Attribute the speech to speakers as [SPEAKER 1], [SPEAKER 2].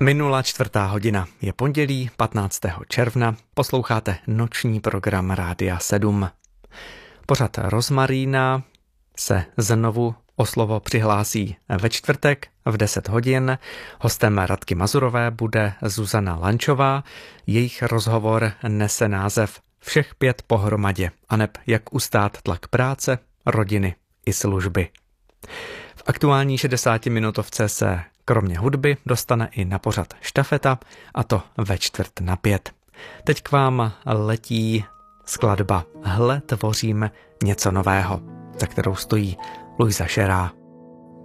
[SPEAKER 1] Minula 4:00 je pondělí 15. června, posloucháte noční program Rádia 7. Pořad Rozmarína se znovu o slovo přihlásí ve čtvrtek v 10 hodin. Hostem Radky Mazurové bude Zuzana Lančová. Jejich rozhovor nese název Všech 5 pohromadě, aneb jak ustát tlak práce, rodiny i služby. V aktuální 60minutovce se kromě hudby dostane i na pořad štafeta, a to ve 4:45. Teď k vám letí skladba Hle, tvořím něco nového, za kterou stojí Luisa Scherá.